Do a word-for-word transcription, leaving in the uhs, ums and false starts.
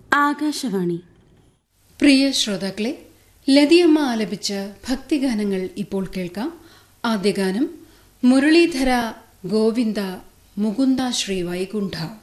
ആകാശവാണി. പ്രിയ ശ്രോതാക്കളെ, ലതിയമ്മ ആലപിച്ച ഭക്തിഗാനങ്ങൾ ഇപ്പോൾ കേൾക്കാം. ആദ്യ ഗാനം മുരളീധര ഗോവിന്ദ മുകുന്ദ ശ്രീ വൈകുണ്ഠ.